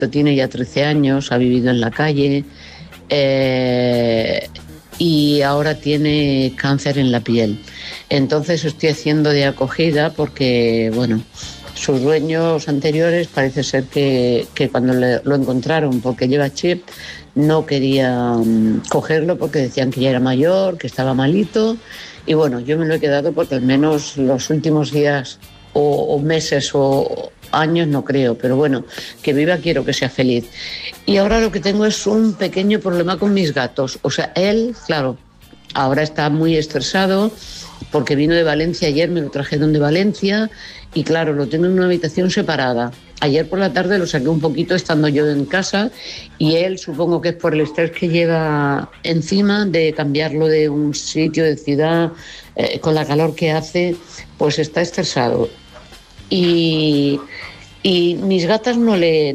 tiene ya 13 años, ha vivido en la calle y ahora tiene cáncer en la piel. Entonces estoy haciendo de acogida porque, bueno, sus dueños anteriores parece ser que cuando lo encontraron, porque lleva chip, no querían cogerlo porque decían que ya era mayor, que estaba malito. Y bueno, yo me lo he quedado porque al menos los últimos días o meses o años no creo, pero bueno, que viva, quiero que sea feliz. Y ahora lo que tengo es un pequeño problema con mis gatos. O sea, él, claro, ahora está muy estresado porque vino de Valencia ayer, me lo trajeron de Valencia y claro, lo tengo en una habitación separada. Ayer por la tarde lo saqué un poquito estando yo en casa y él, supongo que es por el estrés que lleva encima de cambiarlo de un sitio, de ciudad, con la calor que hace, pues está estresado. Y mis gatas no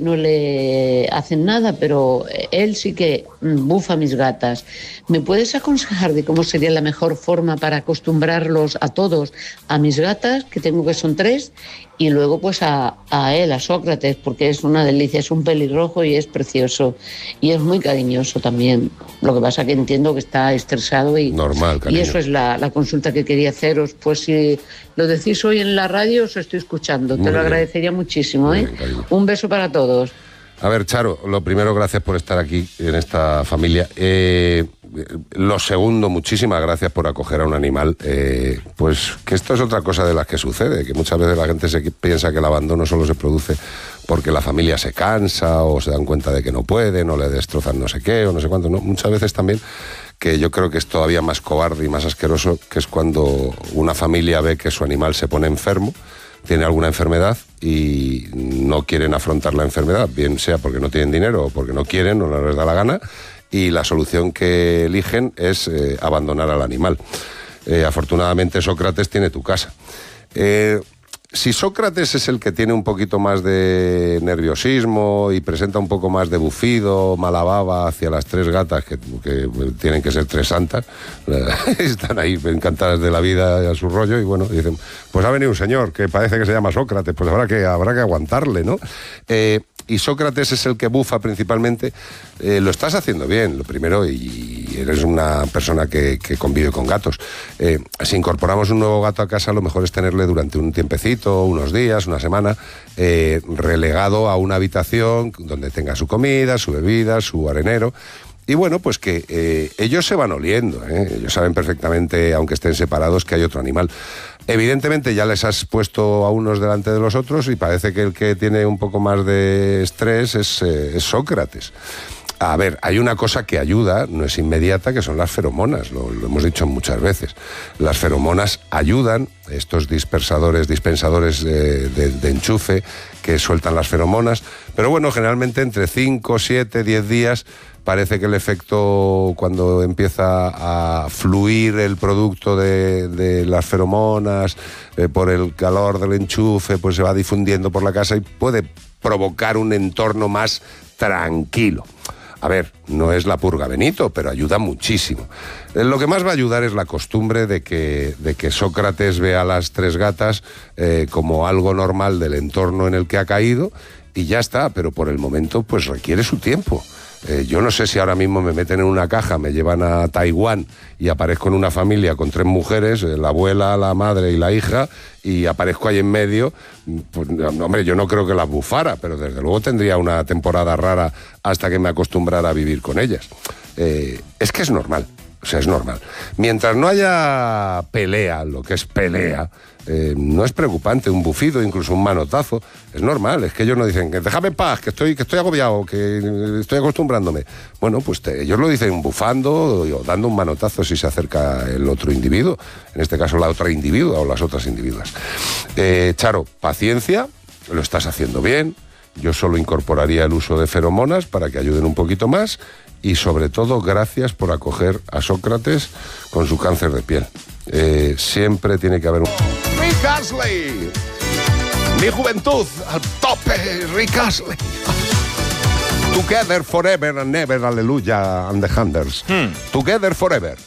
le hacen nada, pero él sí que bufa a mis gatas. ¿Me puedes aconsejar de cómo sería la mejor forma para acostumbrarlos a todos, a mis gatas, que tengo que son 3, y luego pues a él, a Sócrates, porque es una delicia, es un pelirrojo y es precioso y es muy cariñoso también. Lo que pasa que entiendo que está estresado y normal, cariño. Y eso es la consulta que quería haceros. Pues si lo decís hoy en la radio, os estoy escuchando. Te lo agradecería muchísimo, ¿eh? Bien, Un beso para todos. A ver, Charo, lo primero, gracias por estar aquí en esta familia. Lo segundo, muchísimas gracias por acoger a un animal. Pues que esto es otra cosa de las que sucede, que muchas veces la gente piensa que el abandono solo se produce porque la familia se cansa o se dan cuenta de que no pueden o le destrozan no sé qué o no sé cuánto. No, muchas veces también, que yo creo que es todavía más cobarde y más asqueroso, que es cuando una familia ve que su animal se pone enfermo, tiene alguna enfermedad y no quieren afrontar la enfermedad, bien sea porque no tienen dinero o porque no quieren o no les da la gana, y la solución que eligen es abandonar al animal. Afortunadamente Sócrates tiene tu casa. Si Sócrates es el que tiene un poquito más de nerviosismo y presenta un poco más de bufido, mala baba hacia las 3 gatas, que tienen que ser 3 santas, están ahí encantadas de la vida y a su rollo, y bueno, dicen, pues ha venido un señor que parece que se llama Sócrates, pues habrá que aguantarle, ¿no? Y Sócrates es el que bufa principalmente. Lo estás haciendo bien, lo primero, y eres una persona que convive con gatos. Si incorporamos un nuevo gato a casa, lo mejor es tenerle durante un tiempecito, unos días, una semana, relegado a una habitación donde tenga su comida, su bebida, su arenero. Y bueno, pues que ellos se van oliendo, ¿eh? Ellos saben perfectamente, aunque estén separados, que hay otro animal. Evidentemente ya les has puesto a unos delante de los otros y parece que el que tiene un poco más de estrés es Sócrates. A ver, hay una cosa que ayuda, no es inmediata, que son las feromonas, lo hemos dicho muchas veces. Las feromonas ayudan, estos dispensadores de enchufe que sueltan las feromonas, pero bueno, generalmente entre 5, 7, 10 días parece que el efecto, cuando empieza a fluir el producto de las feromonas, por el calor del enchufe, pues se va difundiendo por la casa y puede provocar un entorno más tranquilo. A ver, no es la purga Benito, pero ayuda muchísimo. Lo que más va a ayudar es la costumbre de que Sócrates vea a las 3 gatas como algo normal del entorno en el que ha caído y ya está, pero por el momento pues requiere su tiempo. Yo no sé si ahora mismo me meten en una caja, me llevan a Taiwán y aparezco en una familia con 3 mujeres, la abuela, la madre y la hija, y aparezco ahí en medio. Pues, hombre, yo no creo que las bufara, pero desde luego tendría una temporada rara hasta que me acostumbrara a vivir con ellas. Es que es normal. O sea, es normal. Mientras no haya pelea, lo que es pelea, no es preocupante, un bufido, incluso un manotazo, es normal. Es que ellos no dicen, déjame en paz, que estoy agobiado, que estoy acostumbrándome. Bueno, pues ellos lo dicen bufando o dando un manotazo si se acerca el otro individuo, en este caso la otra individua o las otras individuas. Charo, paciencia, lo estás haciendo bien. Yo solo incorporaría el uso de feromonas para que ayuden un poquito más. Y sobre todo, gracias por acoger a Sócrates con su cáncer de piel. Siempre tiene que haber un... Rick Astley. Mi juventud al tope, Rick Astley. Together forever and never, aleluya, and the Handers. Together forever.